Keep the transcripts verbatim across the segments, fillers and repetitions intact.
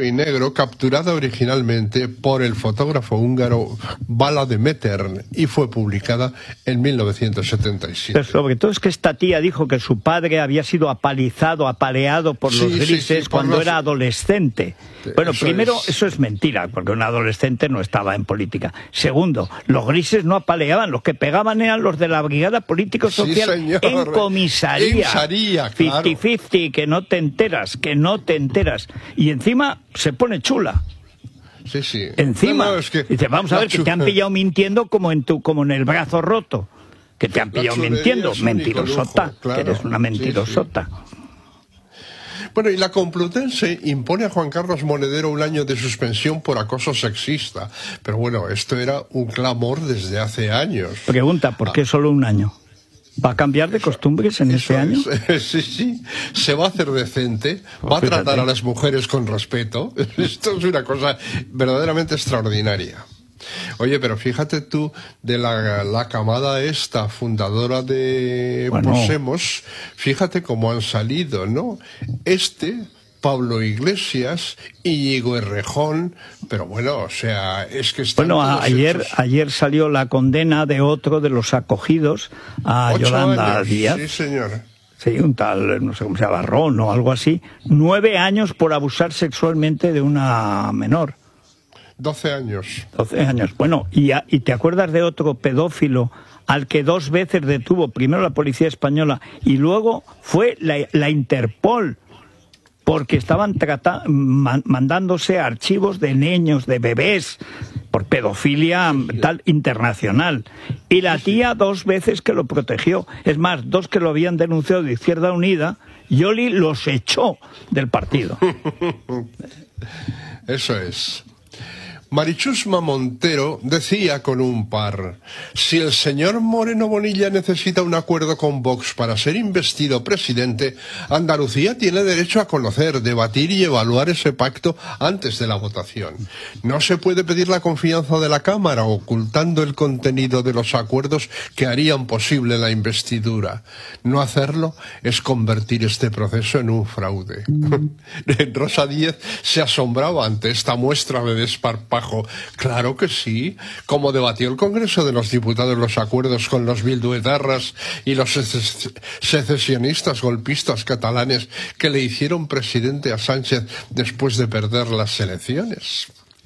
blanco y negro capturada originalmente por el fotógrafo húngaro Bala de Mettern y fue publicada en mil novecientos setenta y siete. Pero sobre todo es que esta tía dijo que su padre había sido apalizado, apaleado por Sí, los sí, grises sí, por cuando los- era adolescente. Bueno, Eso primero, es. eso es mentira, porque un adolescente no estaba en política. Segundo, los grises no apaleaban, los que pegaban eran los de la Brigada Político-Social Sí, señor. en comisaría. En Sharia, claro. cincuenta cincuenta, que no te enteras, que no te enteras. Y encima se pone chula. Sí, sí. Encima. No, no, es que Dice, vamos a la ver, que te han chu- pillado mintiendo como en tu, como en el brazo roto. Que te han La pillado chulería mintiendo. es un único Mentirosota. lujo, claro. Que eres una Sí, mentirosota. Bueno, y la Complutense impone a Juan Carlos Monedero un año de suspensión por acoso sexista. Pero bueno, esto era un clamor desde hace años. Pregunta, ¿por qué solo un año? ¿Va a cambiar de costumbres en Eso ese año? es. Sí, sí. Se va a hacer decente, va a Fíjate. tratar a las mujeres con respeto. Esto es una cosa verdaderamente extraordinaria. Oye, pero fíjate tú de la, la camada esta, fundadora de Bueno. Podemos, fíjate cómo han salido, ¿no? Este, Pablo Iglesias, Íñigo Errejón, pero bueno, o sea, es que están Bueno, a- todos ayer, hechos- ayer salió la condena de otro de los acogidos a ocho Yolanda años. Díaz. Sí, señor. Sí, un tal, no sé cómo se llama, Barrón o algo así. Nueve años por abusar sexualmente de una menor. Doce años. doce años. Bueno, y, a- ¿y te acuerdas de otro pedófilo al que dos veces detuvo, primero la policía española y luego fue la, la Interpol? Porque estaban trata- man- mandándose archivos de niños, de bebés, por pedofilia tal internacional. Y la tía dos veces que lo protegió. Es más, dos que lo habían denunciado de Izquierda Unida, Yoli los echó del partido. Eso es. Marichusma Montero decía con un par: si el señor Moreno Bonilla necesita un acuerdo con Vox para ser investido presidente, Andalucía tiene derecho a conocer, debatir y evaluar ese pacto antes de la votación. No se puede pedir la confianza de la Cámara ocultando el contenido de los acuerdos que harían posible la investidura. No hacerlo es convertir este proceso en un fraude. Rosa Díez se asombraba ante esta muestra de desparpajo. Claro que sí, como debatió el Congreso de los Diputados los acuerdos con los bilduetarras y los sece- secesionistas golpistas catalanes que le hicieron presidente a Sánchez después de perder las elecciones.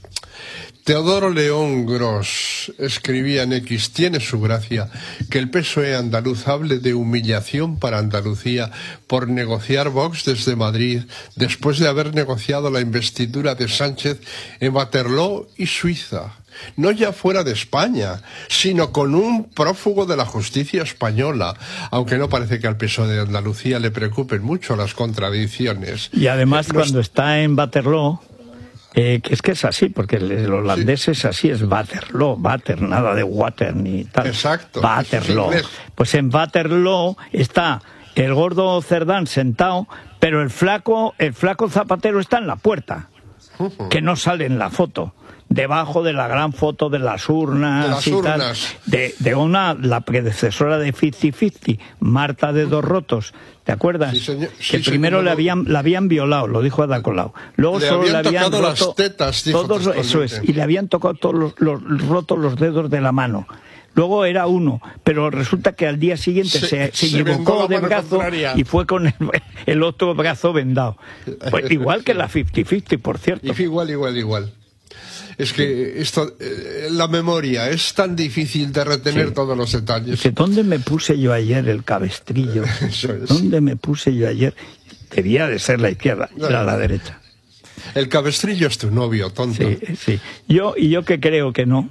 Teodoro León Gros escribía en X: tiene su gracia que el P S O E andaluz hable de humillación para Andalucía por negociar Vox desde Madrid después de haber negociado la investidura de Sánchez en Waterloo y Suiza. No ya fuera de España, sino con un prófugo de la justicia española, aunque no parece que al P S O E de Andalucía le preocupen mucho las contradicciones. Y además, Los- cuando está en Waterloo, eh, que es que es así, porque el, el holandés es así, es Waterloo, Water, nada de water ni tal. Exacto, Waterloo. eso es inglés. Pues en Waterloo está el gordo Cerdán sentado, pero el flaco, el flaco Zapatero está en la puerta, que no sale en la foto. Debajo de la gran foto de las urnas, De las y tal, urnas. de, de una, la predecesora de cincuenta cincuenta, Marta de Dos Rotos, ¿te acuerdas? Sí, señor. Que Sí, primero señor. le habían, la habían violado, lo dijo Ada Colau. Luego Le solo habían le habían tocado las roto tetas, dijo todos, eso es, textualmente. y le habían tocado todos los, los rotos los dedos de la mano. Luego era uno, pero resulta que al día siguiente Se- se, se se vendó equivocó la de mano brazo contraria. y fue con el, el otro brazo vendado. Pues igual que la cincuenta cincuenta, por cierto. Y igual, igual, igual. Es que esto, eh, la memoria es tan difícil de retener Sí. todos los detalles. Que ¿dónde me puse yo ayer el cabestrillo? Eso es. ¿Dónde me puse yo ayer? Debía de ser la izquierda, No, era no. la derecha. El cabestrillo es tu novio, tonto. Sí, sí. Yo, y yo que creo que no.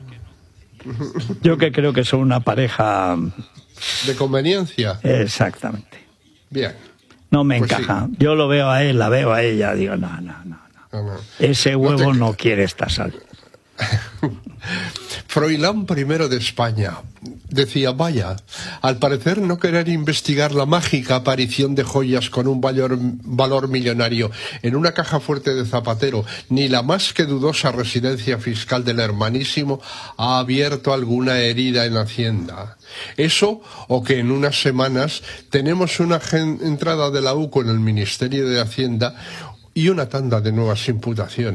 Yo que creo que son una pareja. De conveniencia. Exactamente. Bien. No me Pues encaja. Yo lo veo a él, la veo a ella, digo, no, no, no. no. No, no. Ese huevo te- no quiere esta sal. Froilán primero de España decía: vaya, al parecer no querer investigar la mágica aparición de joyas con un valor, valor millonario en una caja fuerte de Zapatero, ni la más que dudosa residencia fiscal del hermanísimo ha abierto alguna herida en Hacienda. Eso, o que en unas semanas tenemos una gen- entrada de la U C O en el Ministerio de Hacienda y una tanda de nuevas imputaciones.